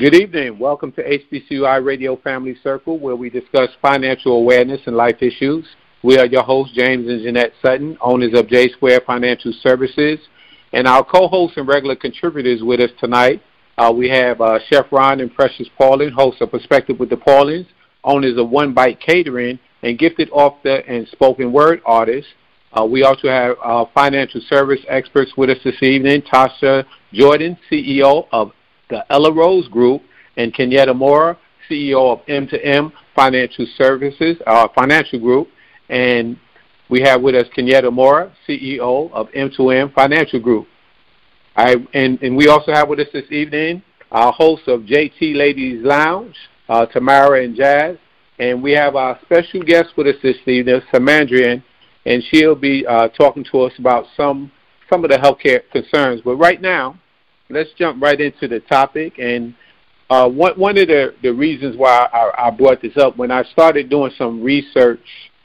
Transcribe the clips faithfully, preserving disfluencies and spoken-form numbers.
Good evening. Welcome to H B C U I Radio Family Circle, where we discuss financial awareness and life issues. We are your hosts, James and Jeanette Sutton, owners of J Square Financial Services, and our co-hosts and regular contributors with us tonight. Uh, we have uh, Chef Ron and Precious Paulin, hosts of Perspective with the Paulins, owners of One Bite Catering, and gifted author and spoken word artist. Uh, we also have uh, financial service experts with us this evening, Tasha Jordan, C E O of the Ella Rose Group, and Kenyatta Mora, C E O of M to M Financial Services, uh, Financial Group. And we have with us Kenyatta Mora, C E O of M to M Financial Group. I, and, and we also have with us this evening our hosts of J T Ladies Lounge, uh, Tamara and Jazz. And we have our special guest with us this evening, Samandrian, and she'll be uh, talking to us about some some of the healthcare concerns. But right now, let's jump right into the topic. And uh, one, one of the, the reasons why I, I brought this up, when I started doing some research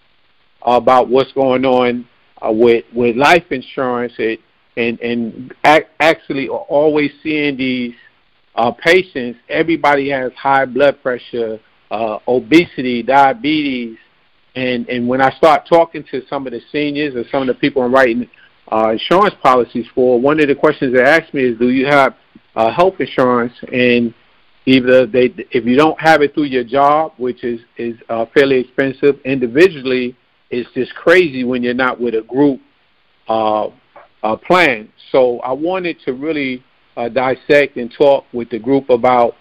about what's going on uh, with, with life insurance, it, and, and ac- actually always seeing these uh, patients, everybody has high blood pressure, uh, obesity, diabetes. And, and when I start talking to some of the seniors or some of the people I'm writing Uh, insurance policies for, one of the questions they ask me is, do you have uh, health insurance? And either they, if you don't have it through your job, which is, is uh, fairly expensive, individually, it's just crazy when you're not with a group uh, uh, plan. So I wanted to really uh, dissect and talk with the group about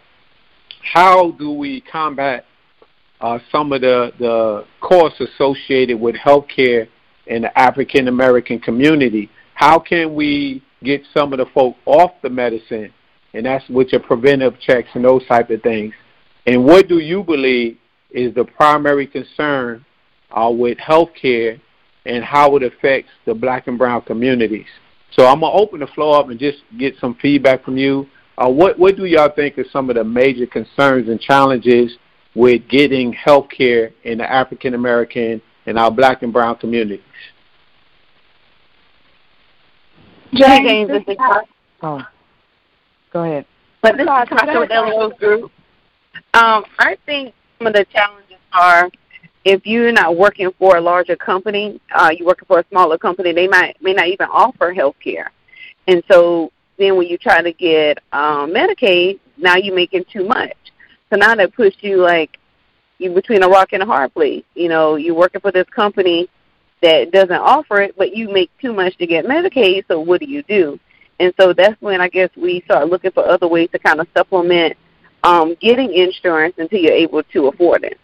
how do we combat uh, some of the, the costs associated with health care in the African American community. How can we get some of the folk off the medicine? And that's with your preventive checks and those type of things. And what do you believe is the primary concern uh, with health care and how it affects the black and brown communities? So I'm going to open the floor up and just get some feedback from you. Uh, what, what do y'all think are some of the major concerns and challenges with getting health care in the African American in our black and brown communities? James, James this is oh, go ahead. But this is Tasha with Ella Rose Group. Um, I think some of the challenges are if you're not working for a larger company, uh, you're working for a smaller company, they might may not even offer health care. And so then when you try to get um, Medicaid, now you're making too much. So now that puts you like you between a rock and a hard place. You know, you're working for this company that doesn't offer it, but you make too much to get Medicaid, so what do you do? And so that's when I guess we start looking for other ways to kind of supplement um, getting insurance until you're able to afford it.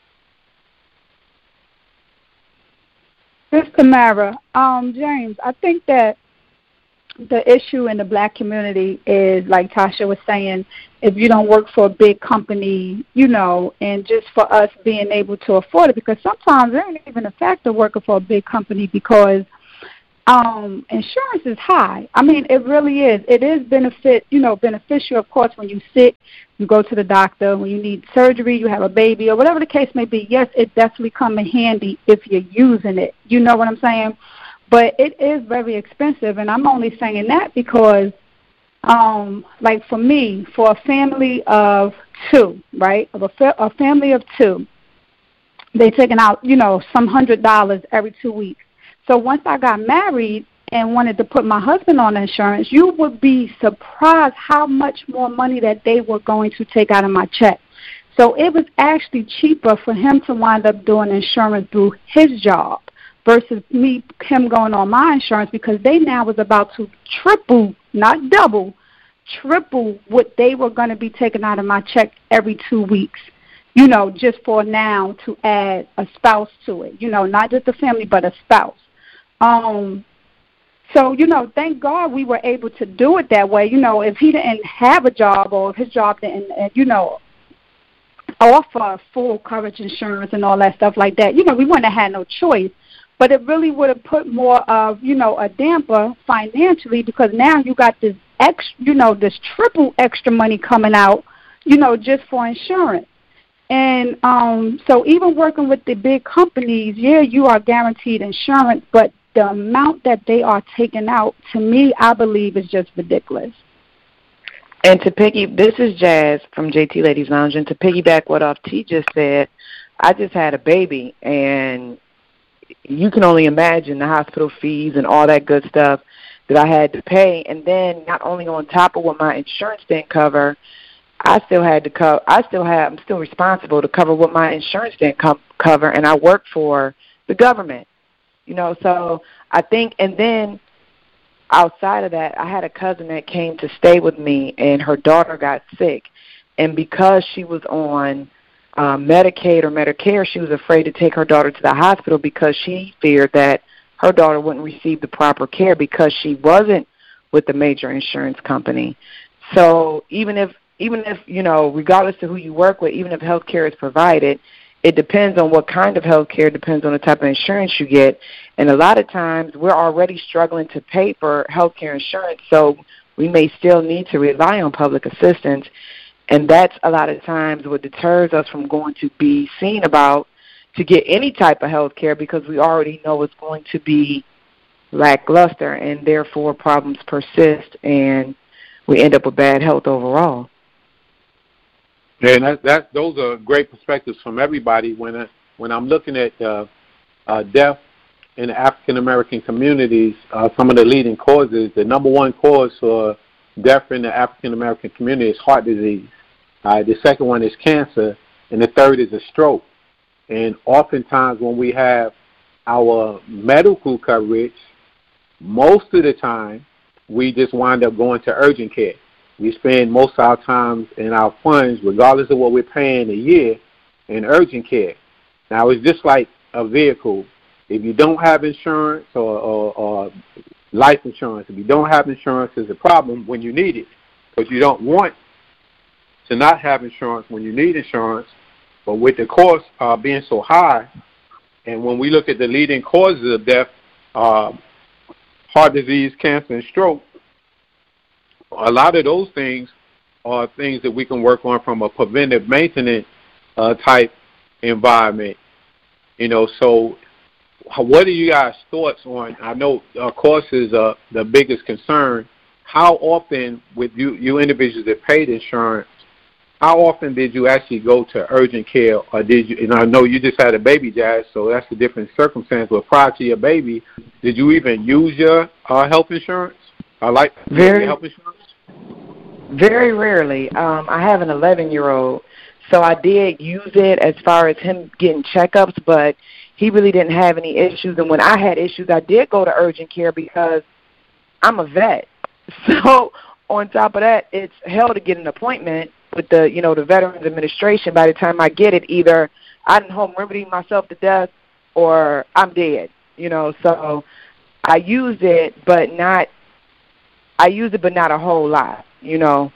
Miz Tamara, um, James, I think that the issue in the black community is, like Tasha was saying, if you don't work for a big company, you know, and just for us being able to afford it, because sometimes there ain't even a factor working for a big company because um, insurance is high. I mean, it really is. It is benefit, you know, beneficial, of course, when you sick, you go to the doctor, when you need surgery, you have a baby, or whatever the case may be. Yes, it definitely comes in handy if you're using it. You know what I'm saying? But it is very expensive, and I'm only saying that because, um, like for me, for a family of two, right, of a, fa- a family of two, they taking out, you know, some hundred dollars every two weeks. So once I got married and wanted to put my husband on insurance, you would be surprised how much more money that they were going to take out of my check. So it was actually cheaper for him to wind up doing insurance through his job versus me, him going on my insurance, because they now was about to triple, not double, triple what they were going to be taking out of my check every two weeks, you know, just for now to add a spouse to it, you know, not just a family but a spouse. Um, so, you know, thank God we were able to do it that way. You know, if he didn't have a job or if his job didn't, you know, offer full coverage insurance and all that stuff like that, you know, we wouldn't have had no choice. But it really would have put more of, you know, a damper financially, because now you got this extra, you know, this triple extra money coming out, you know, just for insurance. And um, so even working with the big companies, yeah, you are guaranteed insurance, but the amount that they are taking out, to me, I believe is just ridiculous. And to piggy, this is Jazz from J T Ladies Lounge, and to piggyback what off T just said, I just had a baby, and you can only imagine the hospital fees and all that good stuff that I had to pay. And then not only on top of what my insurance didn't cover, I still had to cover. I still have. I'm still responsible to cover what my insurance didn't com- cover, and I work for the government. You know, so I think, and then outside of that, I had a cousin that came to stay with me, and her daughter got sick, and because she was on uh, Medicaid or Medicare, she was afraid to take her daughter to the hospital because she feared that her daughter wouldn't receive the proper care because she wasn't with the major insurance company. So even if Even if, you know, regardless of who you work with, even if health care is provided, it depends on what kind of health care, depends on the type of insurance you get. And a lot of times we're already struggling to pay for health care insurance, so we may still need to rely on public assistance. And that's a lot of times what deters us from going to be seen about to get any type of health care because we already know it's going to be lackluster, and therefore problems persist, and we end up with bad health overall. Yeah, and that, that, those are great perspectives from everybody. When I, when I'm looking at uh, uh, death in the African American communities, uh, some of the leading causes, the number one cause for death in the African American community is heart disease. Uh, the second one is cancer, and the third is a stroke. And oftentimes when we have our medical coverage, most of the time we just wind up going to urgent care. We spend most of our time in our funds, regardless of what we're paying a year, in urgent care. Now, it's just like a vehicle. If you don't have insurance or, or, or life insurance, if you don't have insurance, it's a problem when you need it. Because you don't want to not have insurance when you need insurance. But with the cost uh, being so high, and when we look at the leading causes of death, uh, heart disease, cancer, and stroke, a lot of those things are things that we can work on from a preventive maintenance uh, type environment. You know, so what are you guys' thoughts on? I know, of course, is uh, the biggest concern. How often, with you, you individuals that paid insurance, how often did you actually go to urgent care, or did you? And I know you just had a baby, Jazz, so that's a different circumstance. But prior to your baby, did you even use your uh, health insurance? I like very health insurance. Very rarely. Um, I have an eleven-year-old, so I did use it as far as him getting checkups, but he really didn't have any issues. And when I had issues, I did go to urgent care because I'm a vet. So on top of that, it's hell to get an appointment with the, you know, the Veterans Administration. By the time I get it, either I done home remedy myself to death or I'm dead. You know, so I used it, but not. I use it, but not a whole lot, you know.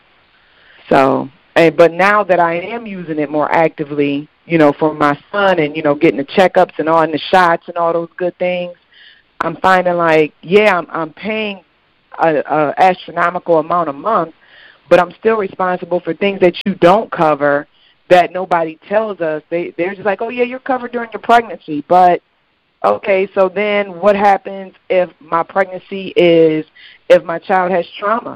So, and, but now that I am using it more actively, you know, for my son and, you know, getting the checkups and all and the shots and all those good things, I'm finding like, yeah, I'm, I'm paying a, a astronomical amount a month, but I'm still responsible for things that you don't cover that nobody tells us. They, they're just like, oh, yeah, you're covered during your pregnancy, but okay, so then what happens if my pregnancy is, if my child has trauma?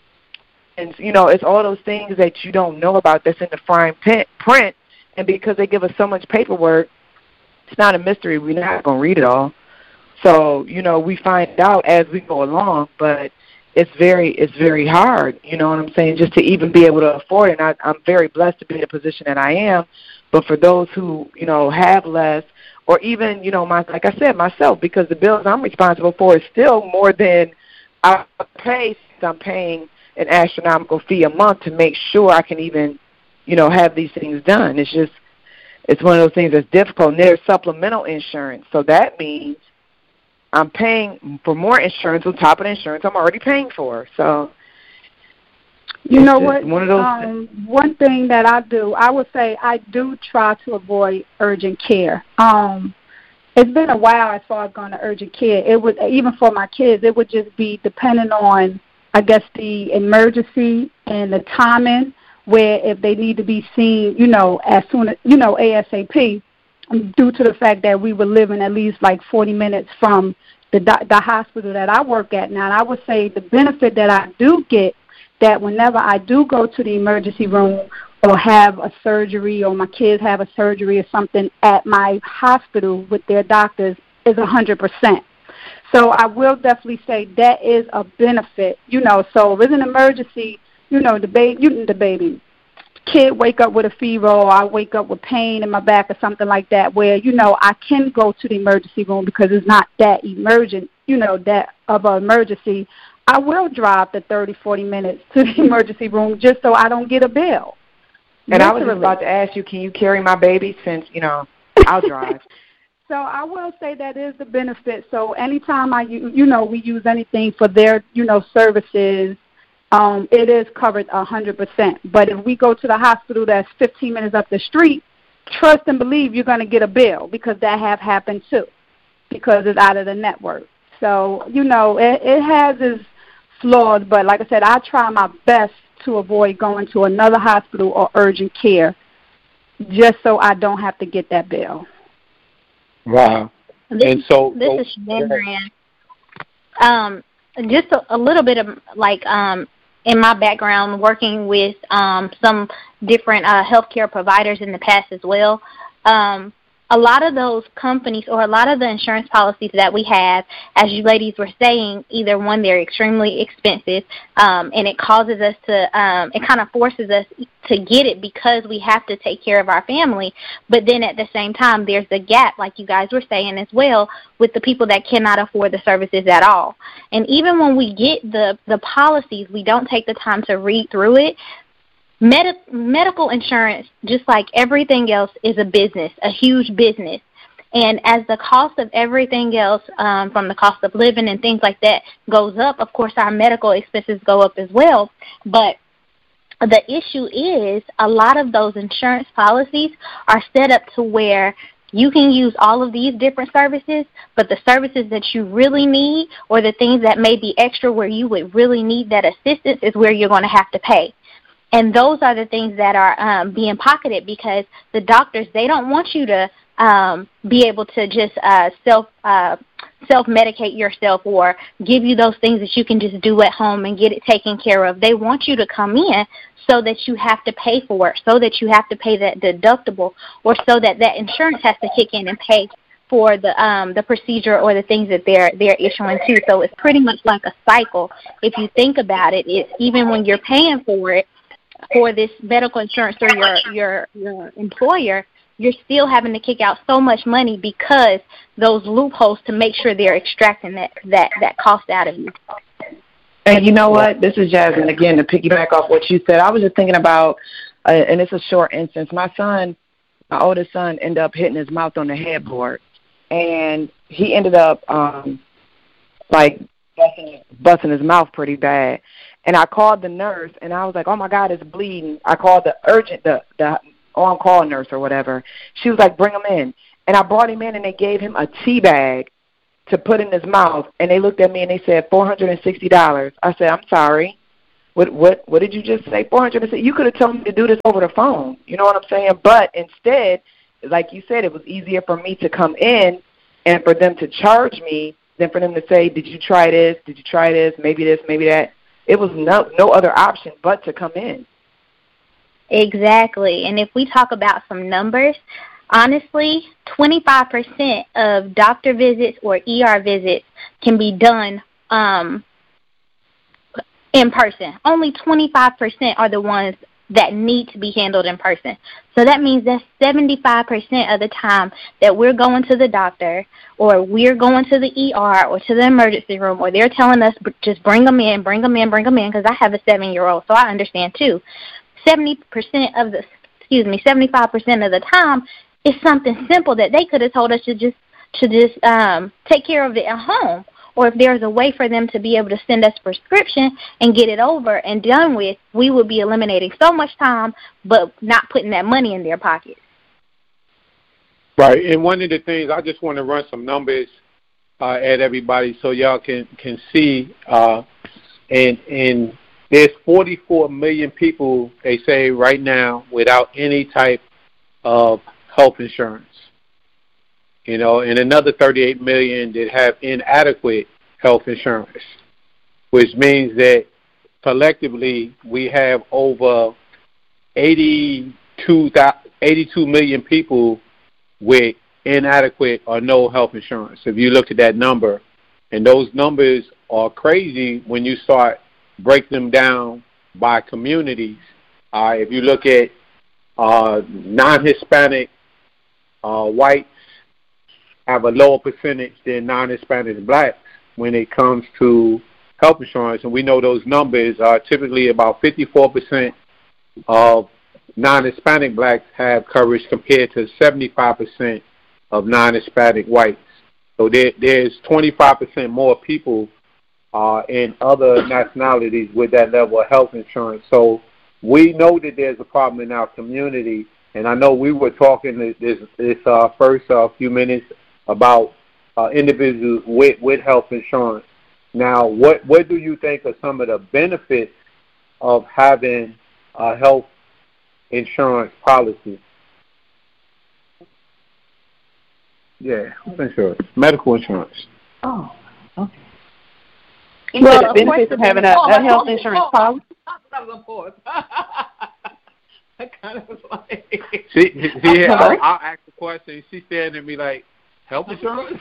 And, you know, it's all those things that you don't know about that's in the fine print, and because they give us so much paperwork, it's not a mystery. We're not going to read it all. So, you know, we find out as we go along, but it's very it's very hard, you know what I'm saying, just to even be able to afford it. And I, I'm very blessed to be in the position that I am, but for those who, you know, have less, or even, you know, my like I said, myself, because the bills I'm responsible for is still more than I pay, since I'm paying an astronomical fee a month to make sure I can even, you know, have these things done. It's just, it's one of those things that's difficult. And there's supplemental insurance, so that means I'm paying for more insurance on top of the insurance I'm already paying for. So, you know what? One of those. Um, one thing that I do, I would say, I do try to avoid urgent care. Um, it's been a while as far as going to urgent care. It would, even for my kids, it would just be depending on, I guess, the emergency and the timing, where if they need to be seen, you know, as soon as, you know, ASAP, due to the fact that we were living at least like forty minutes from the the hospital that I work at now. And I would say the benefit that I do get that whenever I do go to the emergency room or have a surgery or my kids have a surgery or something at my hospital with their doctors is one hundred percent. So I will definitely say that is a benefit, you know. So if it's an emergency, you know, the baby, you, the baby, kid wake up with a fever or I wake up with pain in my back or something like that where, you know, I can go to the emergency room because it's not that emergent, you know, that of an emergency. I will drive the thirty, forty minutes to the emergency room just so I don't get a bill. And Literally. I was just about to ask you, can you carry my baby since, you know, I'll drive. So I will say that is the benefit. So anytime I, you know, we use anything for their, you know, services, um, it is covered one hundred percent. But if we go to the hospital that's fifteen minutes up the street, trust and believe you're going to get a bill because that have happened too because it's out of the network. So, you know, it, it has its flaws, but like I said, I try my best to avoid going to another hospital or urgent care just so I don't have to get that bill. Wow. This, and so this oh, is Shannon. Um, just a, a little bit of like um, in my background, working with um, some different uh, healthcare providers in the past as well. Um, a lot of those companies or a lot of the insurance policies that we have, as you ladies were saying, either one, they're extremely expensive, um, and it causes us to, um, it kind of forces us to get it because we have to take care of our family. But then at the same time, there's the gap, like you guys were saying as well, with the people that cannot afford the services at all. And even when we get the, the policies, we don't take the time to read through it. Medi- medical insurance, just like everything else, is a business, a huge business. And as the cost of everything else, um, from the cost of living and things like that, goes up, of course our medical expenses go up as well. But the issue is a lot of those insurance policies are set up to where you can use all of these different services, but the services that you really need or the things that may be extra where you would really need that assistance is where you're going to have to pay. And those are the things that are um, being pocketed because the doctors, they don't want you to um, be able to just uh, self uh, self-medicate yourself or give you those things that you can just do at home and get it taken care of. They want you to come in so that you have to pay for it, so that you have to pay that deductible, or so that that insurance has to kick in and pay for the um, the procedure or the things that they're they're issuing too. So it's pretty much like a cycle. If you think about it, it's even when you're paying for it, for this medical insurance or your, your your employer, you're still having to kick out so much money because those loopholes to make sure they're extracting that, that, that cost out of you. And you know what? This is Jasmine again, to piggyback off what you said. I was just thinking about, uh, and it's a short instance, my son, my oldest son, ended up hitting his mouth on the headboard. And he ended up, um, like, busting, busting his mouth pretty bad. And I called the nurse, and I was like, oh, my God, it's bleeding. I called the urgent, the, the on-call nurse or whatever. She was like, bring him in. And I brought him in, and they gave him a tea bag to put in his mouth. And they looked at me, and they said, four hundred sixty dollars. I said, I'm sorry. What what what did you just say? four hundred sixty dollars. You could have told me to do this over the phone. You know what I'm saying? But instead, like you said, it was easier for me to come in and for them to charge me than for them to say, did you try this? Did you try this? Maybe this, maybe that. It was no no other option but to come in. Exactly. And if we talk about some numbers, honestly, twenty-five percent of doctor visits or E R visits can be done um, in person. Only twenty-five percent are the ones that need to be handled in person. So that means that seventy-five percent of the time that we're going to the doctor or we're going to the E R or to the emergency room or they're telling us just bring them in, bring them in, bring them in, because I have a seven-year-old, so I understand too. seventy percent of the, excuse me, seventy-five percent of the time is something simple that they could have told us to just to just um, take care of it at home. Or if there's a way for them to be able to send us a prescription and get it over and done with, we would be eliminating so much time but not putting that money in their pockets. Right, and one of the things, I just want to run some numbers uh, at everybody so y'all can, can see, uh, and, and there's forty-four million people, they say right now, without any type of health insurance. You know, and another thirty-eight million that have inadequate health insurance, which means that collectively we have over eighty-two, eighty-two million people with inadequate or no health insurance. If you look at that number, and those numbers are crazy when you start breaking them down by communities. Uh, if you look at uh, non-Hispanic uh, whites have a lower percentage than non-Hispanic blacks when it comes to health insurance, and we know those numbers are typically about fifty-four percent of non-Hispanic blacks have coverage compared to seventy-five percent of non-Hispanic whites. So there, there's twenty-five percent more people uh, in other nationalities with that level of health insurance. So we know that there's a problem in our community, and I know we were talking this, this uh, first uh, few minutes about uh, individuals with, with health insurance. Now, what, what do you think are some of the benefits of having a health insurance policy? Yeah, health insurance, medical insurance. Oh, okay. Well, the benefits of having a, a health insurance policy. I was on pause. I kind of was like. See, see I'll, I'll ask the question. She's staring at me like, health insurance?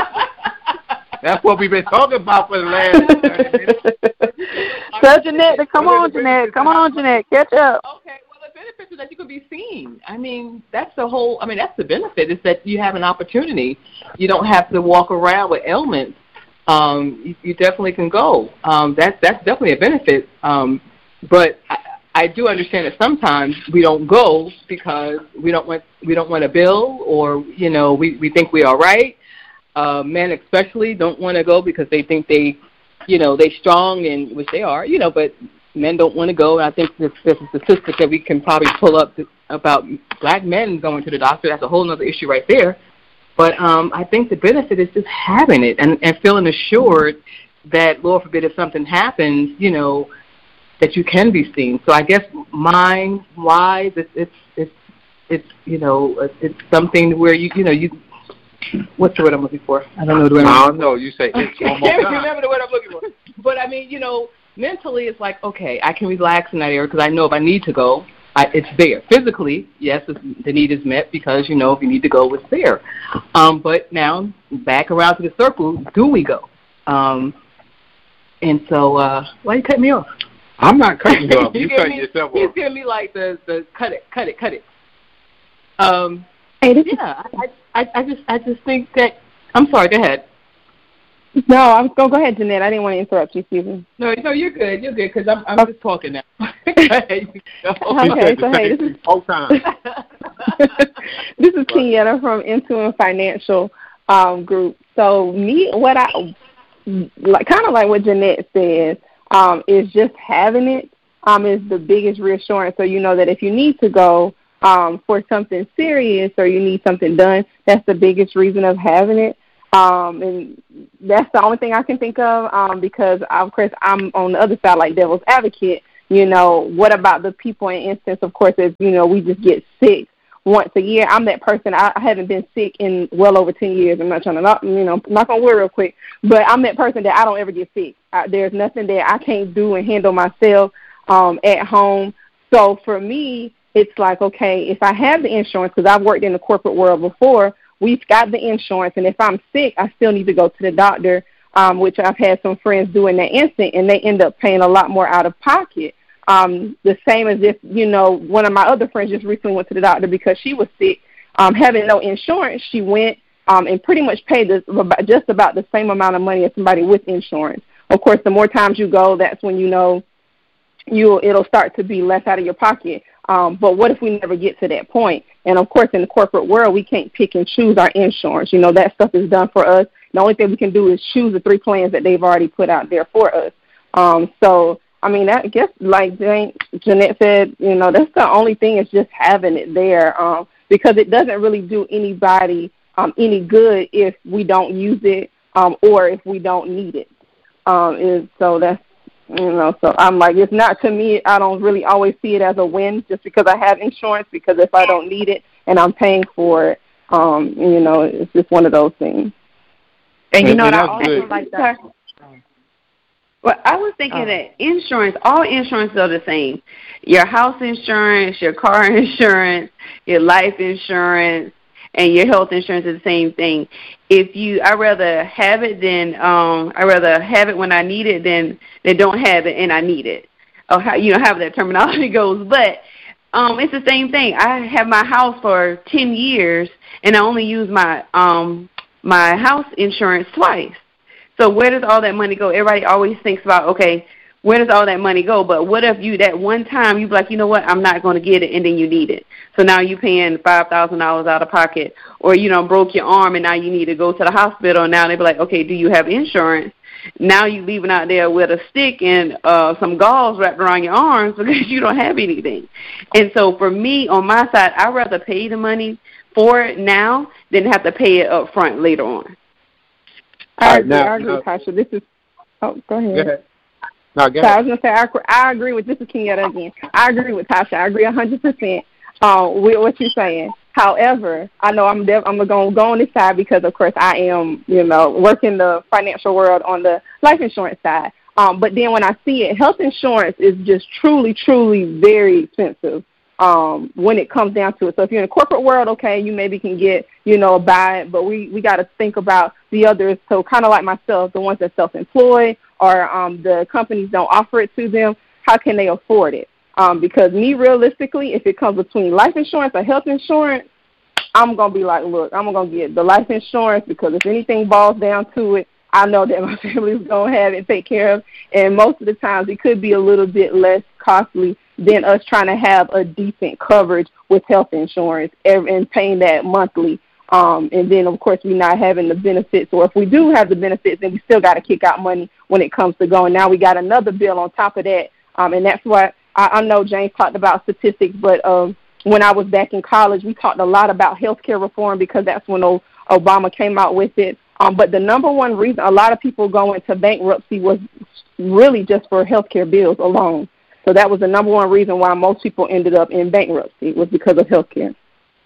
That's what we've been talking about for the last thirty minutes. So, Jeanette, come on, Jeanette. Come on, Jeanette. Catch up. Okay. Well, the benefit is that you can be seen. I mean, that's the whole, I mean, that's the benefit is that you have an opportunity. You don't have to walk around with ailments. Um, you, you definitely can go. Um, that's, that's definitely a benefit. Um, but I, I do understand that sometimes we don't go because we don't want, we don't want a bill, or, you know, we, we think we're all right. Uh, men especially don't want to go because they think they, you know, they strong, and which they are, you know, but men don't want to go. And I think this, this is a statistic that we can probably pull up to, about black men going to the doctor. That's a whole other issue right there. But um, I think the benefit is just having it and, and feeling assured that, Lord forbid, if something happens, you know, that you can be seen. So I guess mind-wise, it's, it's, it's, it's you know, it's, it's something where you, you know, you, what's the word I'm looking for? I don't know the word. I don't know. You say it's I can't remember the word I'm looking for. But I mean, you know, mentally, it's like, okay, I can relax in that area because I know if I need to go, I, it's there. Physically, yes, it's, the need is met because, you know, if you need to go, it's there. Um, but now, back around to the circle, do we go? Um, and so, uh, why you cut me off? I'm not cutting you off. You, you cutting me, yourself he's off. He's giving me like the, the cut it, cut it, cut it. Um, hey, this yeah, I, I, I just, I just think that. I'm sorry. Go ahead. No, I'm going to go ahead, Jeanette. I didn't want to interrupt you, Susan. No, no, you're good. You're good because I'm, I'm just talking now. Okay, so hey, this is whole time. This is Kenyatta from Intuit Financial um, Group. So me, what I like, kind of like what Jeanette said, um, is just having it um, is the biggest reassurance. So you know that if you need to go um, for something serious or you need something done, that's the biggest reason of having it. Um, and that's the only thing I can think of um, because, of course, I'm on the other side like devil's advocate. You know, what about the people in instance, of course, if, you know, we just get sick once a year. I'm that person. I, I haven't been sick in well over ten years. I'm not trying to, knock, you know, knock on wood real quick. But I'm that person that I don't ever get sick. I, there's nothing that I can't do and handle myself um, at home. So for me, it's like, okay, if I have the insurance, because I've worked in the corporate world before, we've got the insurance, and if I'm sick, I still need to go to the doctor, um, which I've had some friends do in that instant, and they end up paying a lot more out of pocket. Um, the same as if, you know, one of my other friends just recently went to the doctor because she was sick. Um, having no insurance, she went um, and pretty much paid this, just about the same amount of money as somebody with insurance. Of course, the more times you go, that's when you know you it'll start to be less out of your pocket. Um, but what if we never get to that point? And, of course, in the corporate world, we can't pick and choose our insurance. You know, that stuff is done for us. The only thing we can do is choose the three plans that they've already put out there for us. Um, so, I mean, I guess like Jeanette said, you know, that's the only thing is just having it there um, because it doesn't really do anybody um, any good if we don't use it um, or if we don't need it. Um, and so that's, you know, so I'm like, it's not to me, I don't really always see it as a win just because I have insurance, because if I don't need it and I'm paying for it, um, you know, it's just one of those things. And you know and what I also good. like that. Well, I was thinking Oh. that insurance, all insurance are the same. Your house insurance, your car insurance, your life insurance, and your health insurance is the same thing. If you, I rather have it than um, I rather have it when I need it than than don't have it and I need it. Or how you know how that terminology goes, but um, it's the same thing. I have my house for ten years and I only use my um my house insurance twice. So where does all that money go? Everybody always thinks about, okay, where does all that money go? But what if you, that one time, you be like, you know what, I'm not going to get it, and then you need it. So now you're paying five thousand dollars out of pocket. Or, you know, broke your arm, and now you need to go to the hospital. And now they be like, okay, do you have insurance? Now you're leaving out there with a stick and uh, some gauze wrapped around your arms because you don't have anything. And so for me, on my side, I'd rather pay the money for it now than have to pay it up front later on. I Right, agree. now, I agree, now, Tasha. This is. Oh, go ahead. Go ahead. No, go So I ahead. was gonna say I, agree- I agree with this is Kenyatta again. I agree with Tasha. I agree a hundred percent uh, with what you're saying. However, I know I'm def- I'm gonna go on this side because of course I am you know working the financial world on the life insurance side. Um, but then when I see it, health insurance is just truly, truly very expensive. Um, when it comes down to it. So if you're in the corporate world, okay, you maybe can get, you know, buy it, but we, we got to think about the others. So kind of like myself, the ones that self-employed or um, the companies don't offer it to them, how can they afford it? Um, because me, realistically, if it comes between life insurance or health insurance, I'm going to be like, look, I'm going to get the life insurance because if anything boils down to it, I know that my family's going to have it take care of. And most of the times it could be a little bit less costly than us trying to have a decent coverage with health insurance and paying that monthly. Um, and then, of course, we're not having the benefits. Or if we do have the benefits, then we still got to kick out money when it comes to going. Now we got another bill on top of that. Um, and that's what I, I know James talked about statistics, but um, when I was back in college, we talked a lot about healthcare reform because that's when o- Obama came out with it. Um, but the number one reason a lot of people go into bankruptcy was really just for healthcare bills alone. So that was the number one reason why most people ended up in bankruptcy was because of health care.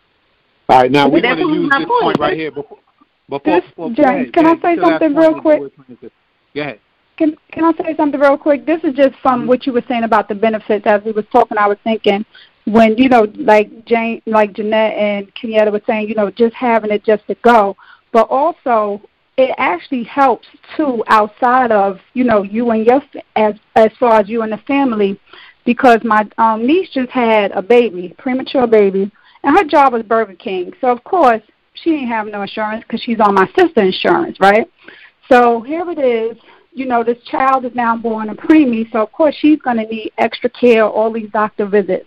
All right, now But we're that going to was use my this point, point right right? here. Before, before, This, before, go James, ahead, can go I ahead. say Get to the last something point real and quick? do it. Go ahead. Can Can I say something real quick? This is just from Mhm. what you were saying about the benefits. As we was talking, I was thinking when you know, like Jane, like Jeanette and Kenyatta were saying, you know, just having it just to go, but also it actually helps too outside of you know you and your as as far as you and the family, because my um, niece just had a baby, premature baby, and her job was Burger King. So of course she didn't have no insurance because she's on my sister's insurance, right? So here it is. You know, this child is now born a preemie, so of course she's going to need extra care, all these doctor visits.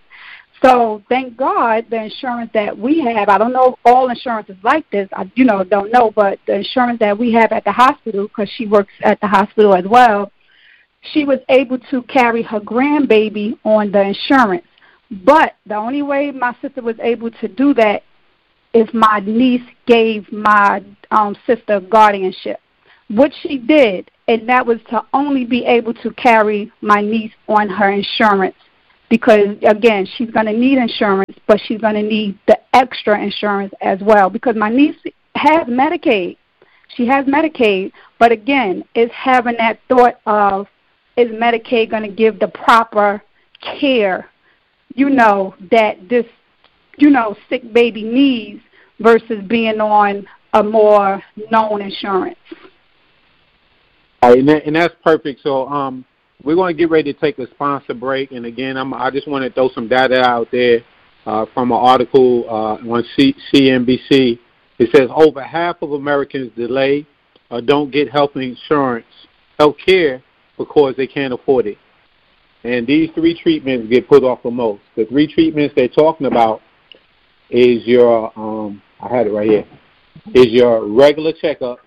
So thank God the insurance that we have, I don't know if all insurance is like this, I, you know, don't know, but the insurance that we have at the hospital, because she works at the hospital as well, she was able to carry her grandbaby on the insurance. But the only way my sister was able to do that is my niece gave my um, sister guardianship, which she did, and that was to only be able to carry my niece on her insurance because, again, she's going to need insurance, but she's going to need the extra insurance as well because my niece has Medicaid. She has Medicaid, but, again, it's having that thought of, is Medicaid going to give the proper care, you know, that this, you know, sick baby needs versus being on a more known insurance. All right, and, that, and that's perfect. So um, we're going to get ready to take a sponsor break. And, again, I'm, I just want to throw some data out there uh, from an article uh, on C- CNBC. It says over half of Americans delay or don't get health insurance, health care, because they can't afford it. And these three treatments get put off the most. The three treatments they're talking about is your, um, I had it right here, is your regular checkups.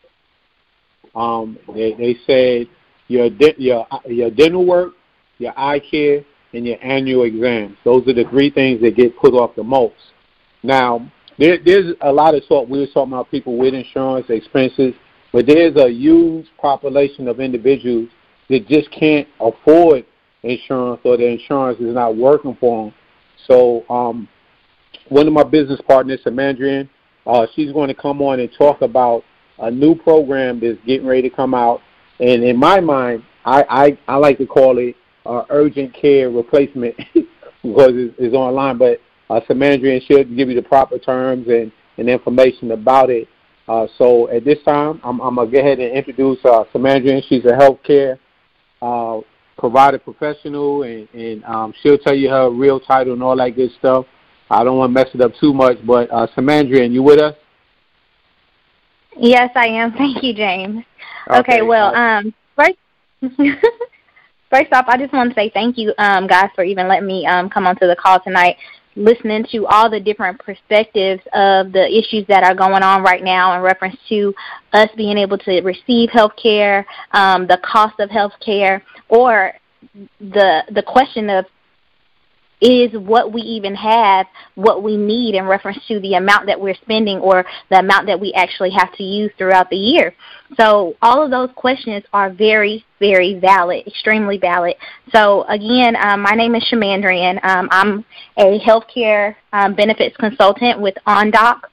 Um, they, they said your, your, your dental work, your eye care, and your annual exams. Those are the three things that get put off the most. Now, there, there's a lot of talk. We were talking about people with insurance, expenses, but there's a huge population of individuals that just can't afford insurance or the insurance is not working for them. So um, one of my business partners, Samandrian, uh, she's going to come on and talk about a new program that's getting ready to come out. And in my mind, I, I, I like to call it uh, urgent care replacement because it's, it's online. But uh, Samandrian should give you the proper terms and, and information about it. Uh, so at this time, I'm, I'm going to go ahead and introduce uh, Samandrian. She's a healthcare uh, provider professional, and, and um, she'll tell you her real title and all that good stuff. I don't want to mess it up too much, but uh, Samandrian, you with us? Yes, I am. Thank you, James. Okay, okay well, um, first, first off, I just want to say thank you, um, guys, for even letting me um, come onto the call tonight, listening to all the different perspectives of the issues that are going on right now in reference to us being able to receive health care, um, the cost of health care, or the the question of is what we even have, what we need in reference to the amount that we're spending or the amount that we actually have to use throughout the year. So all of those questions are very, very valid, extremely valid. So again, um, my name is Samandrian. Um, I'm a healthcare um, benefits consultant with OnDoc.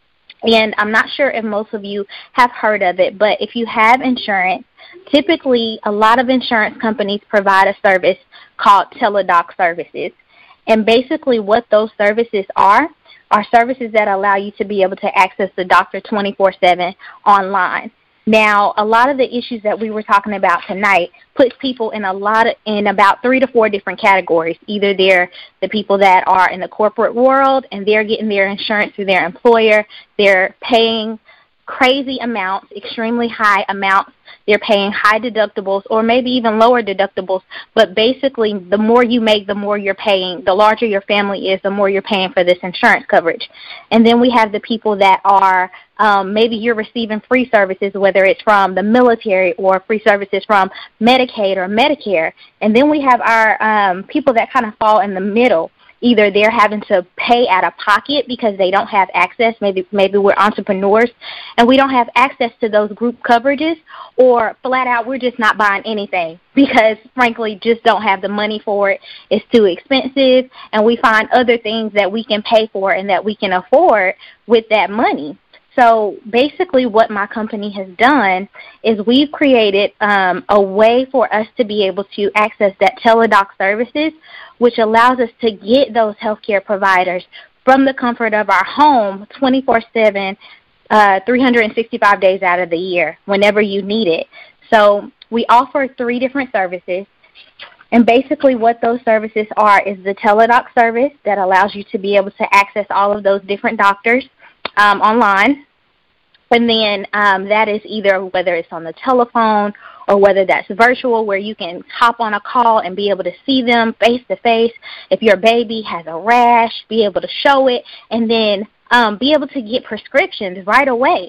And I'm not sure if most of you have heard of it, but if you have insurance, typically a lot of insurance companies provide a service called Teladoc services. And basically what those services are, are services that allow you to be able to access the doctor twenty-four seven online. Now, a lot of the issues that we were talking about tonight puts people in a lot of, in about three to four different categories. Either they're the people that are in the corporate world and they're getting their insurance through their employer. They're paying crazy amounts, extremely high amounts. They're paying high deductibles or maybe even lower deductibles. But basically, the more you make, the more you're paying. The larger your family is, the more you're paying for this insurance coverage. And then we have the people that are um, maybe you're receiving free services, whether it's from the military or free services from Medicaid or Medicare. And then we have our um, people that kind of fall in the middle. Either they're having to pay out of pocket because they don't have access. Maybe maybe we're entrepreneurs and we don't have access to those group coverages, or flat out we're just not buying anything because, frankly, just don't have the money for it. It's too expensive, and we find other things that we can pay for and that we can afford with that money. So basically what my company has done is we've created um, a way for us to be able to access that Teladoc services, which allows us to get those healthcare providers from the comfort of our home twenty-four seven, uh, three hundred sixty-five days out of the year, whenever you need it. So we offer three different services. And basically what those services are is the Teladoc service that allows you to be able to access all of those different doctors Um, online, and then um, that is either whether it's on the telephone or whether that's virtual, where you can hop on a call and be able to see them face to face. If your baby has a rash, be able to show it, and then um, be able to get prescriptions right away.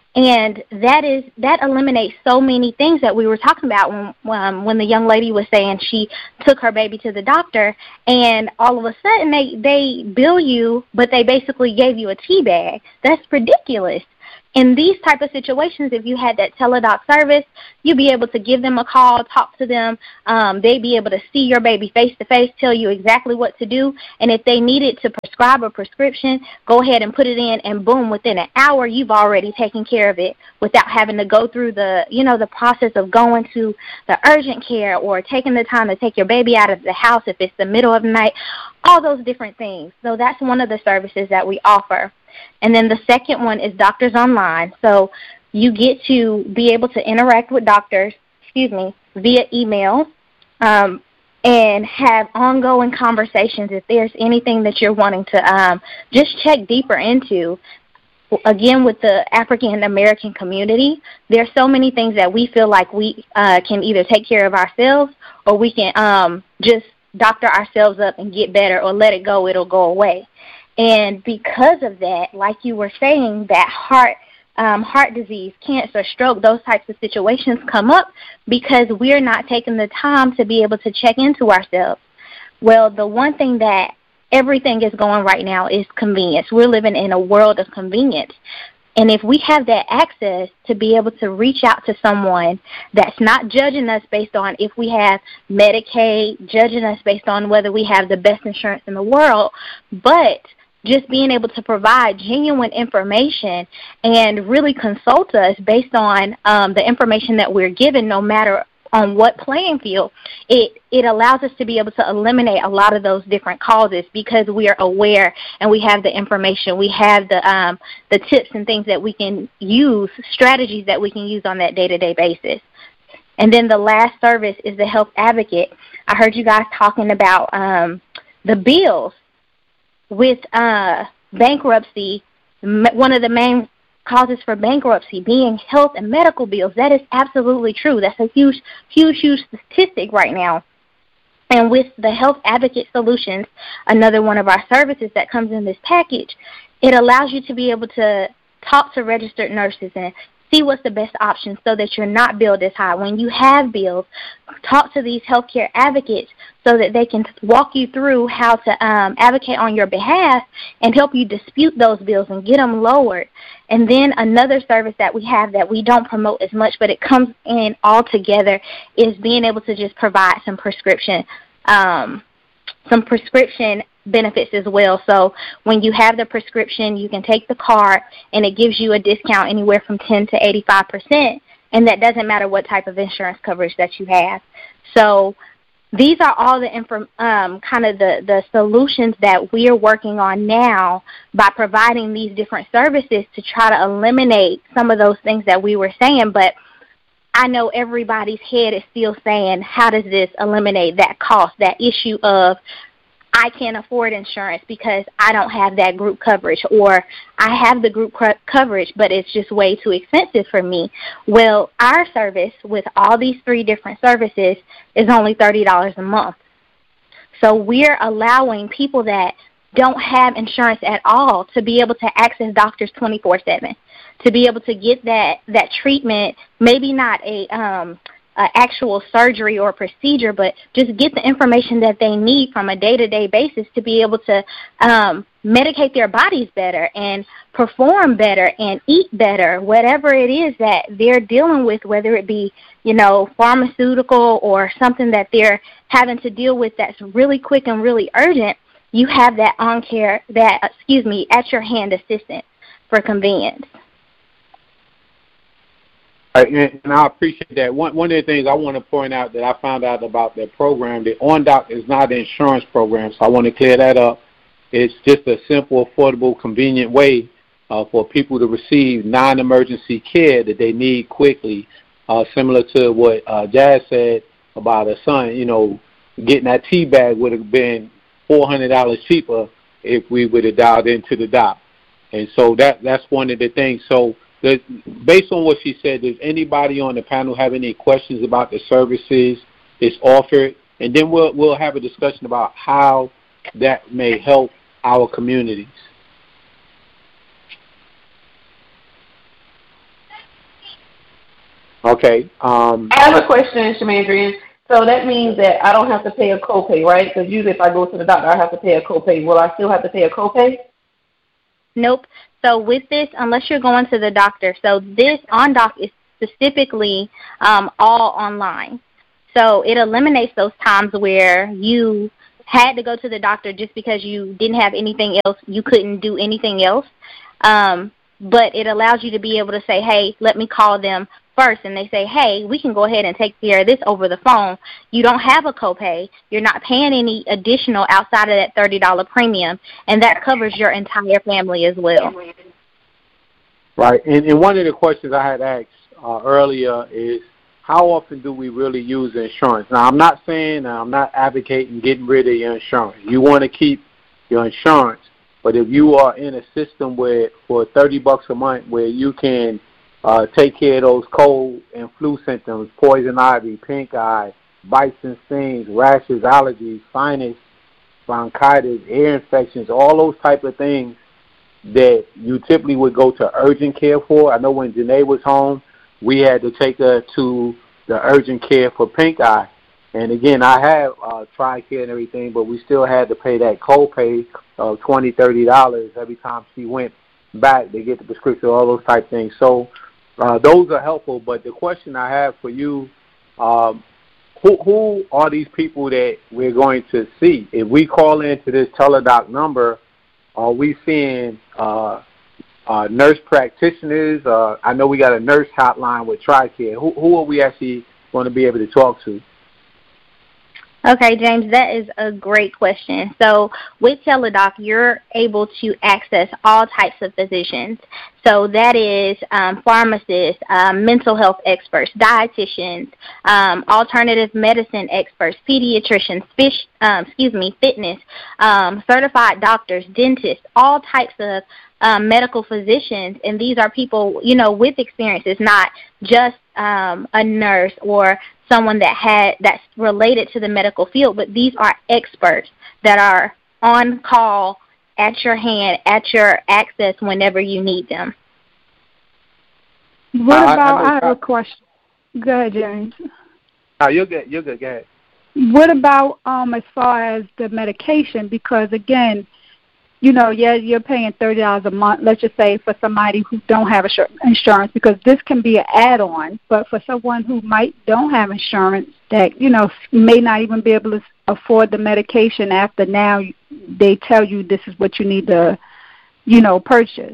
And that is that eliminates so many things that we were talking about when um, when the young lady was saying she took her baby to the doctor, and all of a sudden they they bill you, but they basically gave you a tea bag. That's ridiculous. In these type of situations, if you had that Teladoc service, you'd be able to give them a call, talk to them. Um, they'd be able to see your baby face-to-face, tell you exactly what to do. And if they needed to prescribe a prescription, go ahead and put it in, and boom, within an hour, you've already taken care of it without having to go through the, you know, the process of going to the urgent care or taking the time to take your baby out of the house if it's the middle of the night, all those different things. So that's one of the services that we offer. And then the second one is Doctors Online. So you get to be able to interact with doctors, excuse me, via email, um, and have ongoing conversations if there's anything that you're wanting to um, just check deeper into. Again, with the African American community, there's so many things that we feel like we uh, can either take care of ourselves, or we can um, just doctor ourselves up and get better, or let it go, it'll go away. And because of that, like you were saying, that heart um, heart disease, cancer, stroke, those types of situations come up because we're not taking the time to be able to check into ourselves. Well, the one thing that everything is going right now is convenience. We're living in a world of convenience. And if we have that access to be able to reach out to someone that's not judging us based on if we have Medicaid, judging us based on whether we have the best insurance in the world, but just being able to provide genuine information and really consult us based on um, the information that we're given, no matter on what playing field, it, it allows us to be able to eliminate a lot of those different causes because we are aware and we have the information. We have the um, the tips and things that we can use, strategies that we can use on that day-to-day basis. And then the last service is the health advocate. I heard you guys talking about um, the bills with uh, bankruptcy. One of the main causes for bankruptcy being health and medical bills. That is absolutely true. That's a huge, huge, huge statistic right now. And with the Health Advocate Solutions, another one of our services that comes in this package, it allows you to be able to talk to registered nurses and see what's the best option so that you're not billed as high. When you have bills, talk to these healthcare advocates so that they can walk you through how to um, advocate on your behalf and help you dispute those bills and get them lowered. And then another service that we have that we don't promote as much, but it comes in all together, is being able to just provide some prescription, um, some prescription benefits as well. So when you have the prescription, you can take the card and it gives you a discount anywhere from ten to eighty-five percent, and that doesn't matter what type of insurance coverage that you have. So these are all the inform, um, kind of the, the solutions that we are working on now by providing these different services to try to eliminate some of those things that we were saying. But I know everybody's head is still saying, how does this eliminate that cost, that issue of I can't afford insurance because I don't have that group coverage, or I have the group co- coverage, but it's just way too expensive for me. Well, our service with all these three different services is only thirty dollars a month. So we're allowing people that don't have insurance at all to be able to access doctors twenty-four seven, to be able to get that, that treatment, maybe not a um, Uh, actual surgery or procedure, but just get the information that they need from a day-to-day basis to be able to um, medicate their bodies better and perform better and eat better, whatever it is that they're dealing with, whether it be, you know, pharmaceutical or something that they're having to deal with that's really quick and really urgent. You have that on care, that, excuse me, at your hand assistance for convenience. And I appreciate that. One one of the things I want to point out that I found out about that program, the OnDoc is not an insurance program, so I want to clear that up. It's just a simple, affordable, convenient way uh, for people to receive non-emergency care that they need quickly, uh, similar to what uh, Jazz said about her son. You know, getting that tea bag would have been four hundred dollars cheaper if we would have dialed into the doc. And so that that's one of the things. So based on what she said, does anybody on the panel have any questions about the services it's offered? And then we'll we'll have a discussion about how that may help our communities. Okay. Um, I have a question, Shamandrian. So that means that I don't have to pay a copay, right? Because usually if I go to the doctor, I have to pay a copay. Will I still have to pay a copay? Nope. So with this, unless you're going to the doctor, so this OnDoc is specifically um, all online. So it eliminates those times where you had to go to the doctor just because you didn't have anything else, you couldn't do anything else. Um, but it allows you to be able to say, hey, let me call them first, and they say, hey, we can go ahead and take care of this over the phone. You don't have a copay. You're not paying any additional outside of that thirty dollars premium, and that covers your entire family as well. Right, and, and one of the questions I had asked uh, earlier is, how often do we really use insurance? Now, I'm not saying, I'm not advocating getting rid of your insurance. You want to keep your insurance, but if you are in a system where for thirty bucks a month where you can Uh, take care of those cold and flu symptoms, poison ivy, pink eye, bites and stings, rashes, allergies, sinus, bronchitis, ear infections, all those type of things that you typically would go to urgent care for. I know when Janae was home, we had to take her to the urgent care for pink eye. And again, I have uh, TRICARE and everything, but we still had to pay that copay of twenty dollars, thirty dollars every time she went back to get the prescription, all those type things. So Uh, those are helpful, but the question I have for you, um, who, who are these people that we're going to see? If we call into this Teladoc number, are we seeing uh, uh, nurse practitioners? Uh, I know we got a nurse hotline with TRICARE. Who, who are we actually going to be able to talk to? Okay, James, that is a great question. So with Teladoc, you're able to access all types of physicians. So that is um, pharmacists, um, mental health experts, dietitians, um, alternative medicine experts, pediatricians, fish, um, excuse me, fitness, um, certified doctors, dentists, all types of um, medical physicians. And these are people, you know, with experience. It's not just um, a nurse or someone that had that's related to the medical field, but these are experts that are on call, at your hand, at your access whenever you need them. What I, about, I, I, have a question. Go ahead, James. No, you're good. You're good. Go ahead. What about um as far as the medication? Because again, you know, yeah, you're paying thirty dollars a month, let's just say, for somebody who don't have insurance, because this can be an add-on. But for someone who might don't have insurance that, you know, may not even be able to afford the medication after now they tell you this is what you need to, you know, purchase.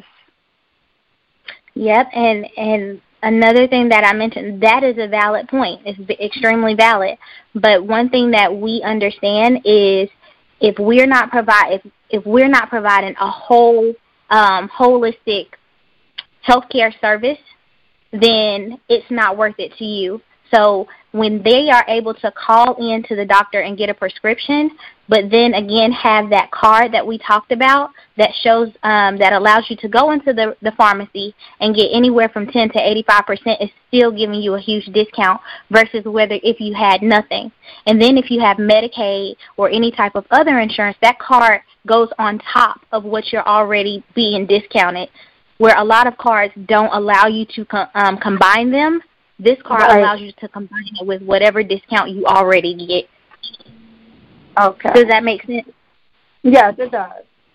Yep, and, and another thing that I mentioned, that is a valid point. It's extremely valid. But one thing that we understand is if we're not provide if, if we're not providing a whole um, holistic healthcare service, then it's not worth it to you. So when they are able to call in to the doctor and get a prescription, but then again have that card that we talked about that shows um, that allows you to go into the, the pharmacy and get anywhere from ten to eighty-five percent, is still giving you a huge discount versus whether if you had nothing. And then if you have Medicaid or any type of other insurance, that card goes on top of what you're already being discounted, where a lot of cards don't allow you to com- um, combine them. This card Right. allows you to combine it with whatever discount you already get. Okay. Does that make sense? Yes, it does.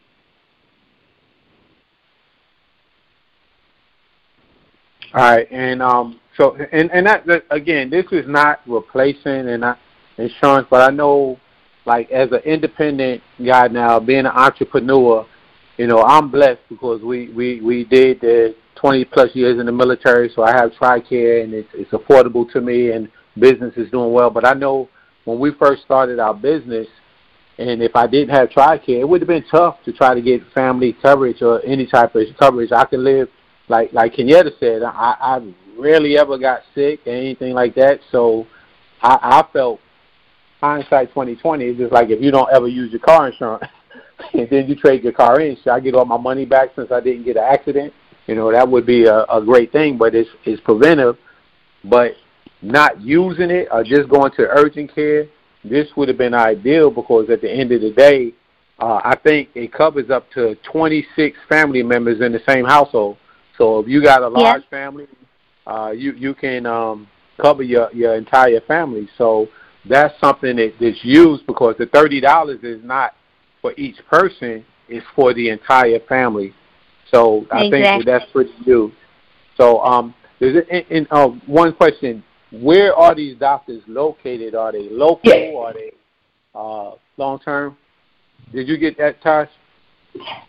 All right, and um, so and and that, that again, this is not replacing and not insurance, but I know, like as an independent guy now, being an entrepreneur, you know, I'm blessed because we we we did the twenty plus years in the military, so I have TRICARE and it's it's affordable to me, and business is doing well. But I know when we first started our business, and if I didn't have TRICARE, it would have been tough to try to get family coverage or any type of coverage. I can live, like like Kenyatta said, I, I rarely ever got sick or anything like that. So I, I felt, hindsight twenty twenty, it's just like if you don't ever use your car insurance and then you trade your car in, should I get all my money back since I didn't get an accident? You know, that would be a, a great thing, but it's, it's preventive. But not using it or just going to urgent care, this would have been ideal because at the end of the day, uh, I think it covers up to twenty-six family members in the same household. So if you got a large yeah. family, uh, you, you can um, cover your, your entire family. So that's something that, that's used because the thirty dollars is not for each person, it's for the entire family. So I exactly. think that that's pretty good. So um, there's in, in, uh, one question. Where are these doctors located? Are they local? Yeah. Are they uh, long-term? Did you get that, Tosh?